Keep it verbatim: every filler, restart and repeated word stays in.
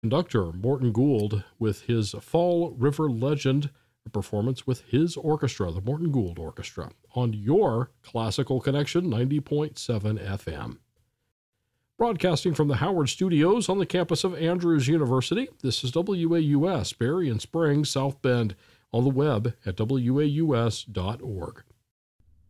Conductor Morton Gould with his Fall River Legend, a performance with his orchestra, the Morton Gould Orchestra, on your Classical Connection ninety point seven F M. Broadcasting from the Howard Studios on the campus of Andrews University, this is W A U S, Berrien Springs, South Bend, on the web at W A U S dot org.